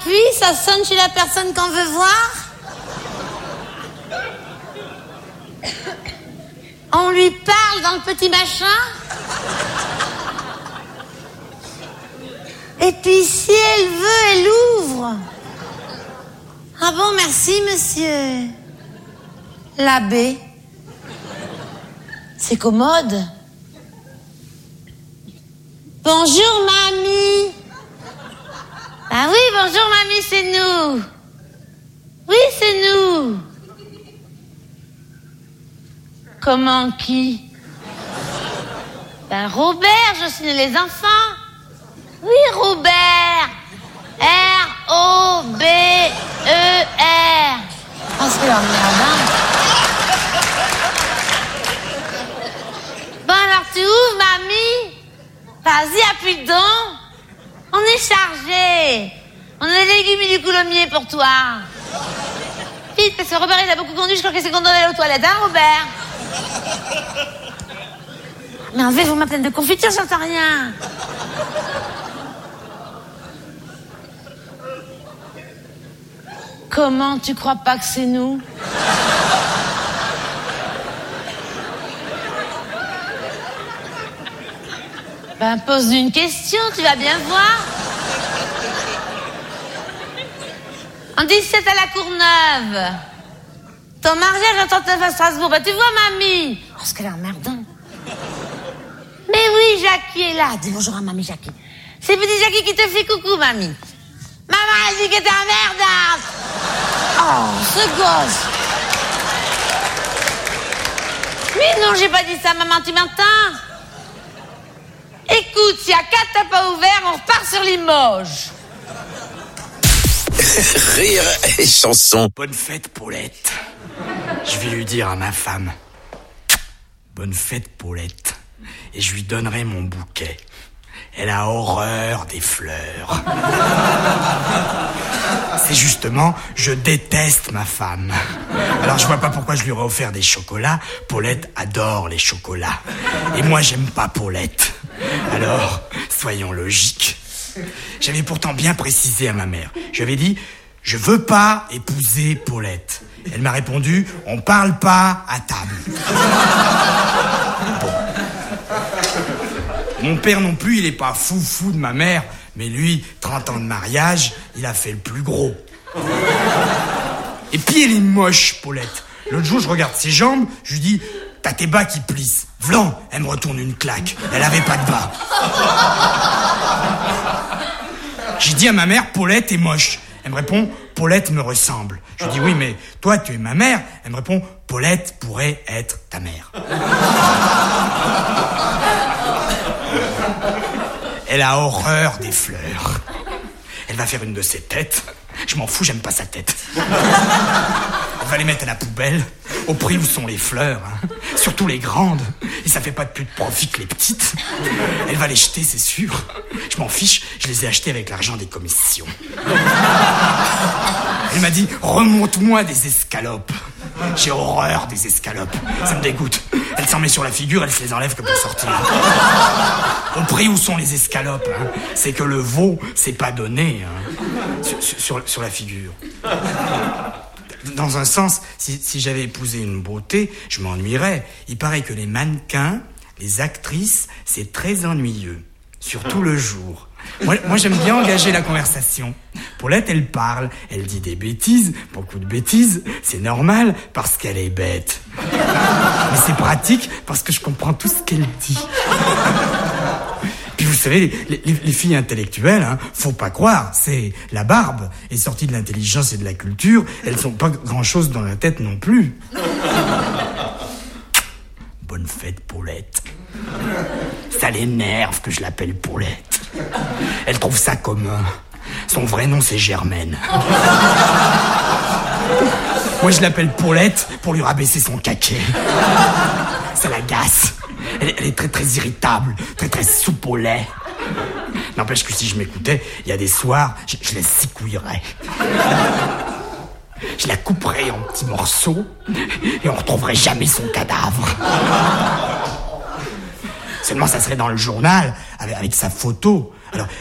appuie, ça sonne chez la personne qu'on veut voir. On lui parle dans le petit machin. Et puis si elle veut, elle ouvre. Ah bon, merci monsieur l'abbé. C'est commode. Bonjour mamie. Ah oui, bonjour mamie, c'est nous. Oui, c'est nous. Comment qui? Ben Robert, je signe les enfants. Oui, Robert. R-O-B-E-R. Oh, c'est leur merde, hein. Bon, alors tu ouvres, mamie? Vas-y, appuie donc. On est chargé. On a des légumes et du coulommier pour toi. Vite, parce que Robert, il a beaucoup conduit. Je crois que c'est qu'on doit aller aux toilettes, hein, Robert? Mais enlevez-vous ma pleine de confiture, j'entends rien. Comment tu crois pas que c'est nous? Ben, pose une question, tu vas bien voir. En 17 à la Courneuve. Ton mariage à 39 à Strasbourg. Ben, tu vois, mamie. Oh, ce qu'elle est emmerdante. Mais oui, Jackie est là. Dis bonjour à mamie, Jackie. C'est petit Jackie qui te fait coucou, mamie. Maman a dit que t'es emmerdante. Oh, ce gosse. Mais non, j'ai pas dit ça, maman, tu m'entends? Écoute, s'il y a 4 t'as pas ouvert, on repart sur Limoges. Rire et chanson. Bonne fête, Paulette. Je vais lui dire à ma femme. Bonne fête, Paulette. Et je lui donnerai mon bouquet. Elle a horreur des fleurs. C'est justement, je déteste ma femme. Alors je vois pas pourquoi je lui aurais offert des chocolats. Paulette adore les chocolats. Et moi j'aime pas Paulette. Alors, soyons logiques. J'avais pourtant bien précisé à ma mère. Je lui avais dit, je veux pas épouser Paulette. Elle m'a répondu, on parle pas à table. Bon. Mon père non plus, il est pas fou de ma mère, mais lui, 30 ans de mariage, il a fait le plus gros. Et puis elle est moche, Paulette. L'autre jour, je regarde ses jambes, je lui dis, t'as tes bas qui plissent. Vlan, elle me retourne une claque. Elle avait pas de bas. J'ai dit à ma mère, Paulette est moche. Elle me répond, Paulette me ressemble. Je lui dis, oui, mais toi, tu es ma mère. Elle me répond, Paulette pourrait être ta mère. Elle a horreur des fleurs. Elle va faire une de ses têtes. Je m'en fous, j'aime pas sa tête. Elle va les mettre à la poubelle, au prix où sont les fleurs, hein. Surtout les grandes. Et ça fait pas de plus de profit que les petites. Elle va les jeter, c'est sûr. Je m'en fiche, je les ai achetées avec l'argent des commissions. Elle m'a dit, remonte-moi des escalopes. J'ai horreur des escalopes. Ça me dégoûte. Elle s'en met sur la figure, elle se les enlève que pour sortir. Au prix où sont les escalopes, hein. C'est que le veau, c'est pas donné, hein. Sur la figure. Dans un sens, si j'avais épousé une beauté, je m'ennuierais. Il paraît que les mannequins, les actrices, c'est très ennuyeux. Surtout le jour. Moi, j'aime bien engager la conversation. Paulette, elle parle, elle dit des bêtises, beaucoup de bêtises. C'est normal, parce qu'elle est bête. Mais c'est pratique, parce que je comprends tout ce qu'elle dit. Puis vous savez, les filles intellectuelles, hein, faut pas croire, c'est la barbe est sortie de l'intelligence et de la culture, elles sont pas grand-chose dans la tête non plus. Bonne fête, Paulette. Ça l'énerve que je l'appelle Paulette. Elle trouve ça commun. Son vrai nom, c'est Germaine. Moi, je l'appelle Paulette pour lui rabaisser son caquet. Ça l'agace. Elle est très très irritable, très très soupe au lait. N'empêche que si je m'écoutais, il y a des soirs, je la secouillerais. Je la couperais en petits morceaux et on retrouverait jamais son cadavre. Seulement, ça serait dans le journal avec sa photo. Alors,